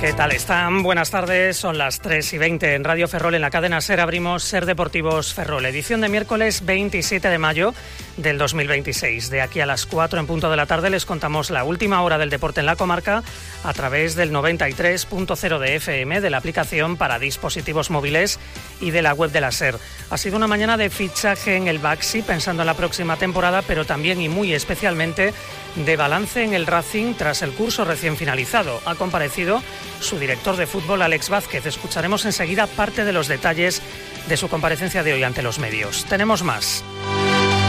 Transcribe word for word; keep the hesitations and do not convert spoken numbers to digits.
¿Qué tal están? Buenas tardes, son las tres y veinte en Radio Ferrol. En la cadena SER abrimos SER Deportivos Ferrol, edición de miércoles veintisiete de mayo del dos mil veintiséis. De aquí a las cuatro en punto de la tarde les contamos la última hora del deporte en la comarca a través del noventa y tres punto cero de F M, de la aplicación para dispositivos móviles y de la web de la SER. Ha sido una mañana de fichaje en el Baxi, pensando en la próxima temporada, pero también y muy especialmente de balance en el Racing tras el curso recién finalizado. Ha comparecido su director de fútbol, Alex Vázquez. Escucharemos enseguida parte de los detalles de su comparecencia de hoy ante los medios. Tenemos más.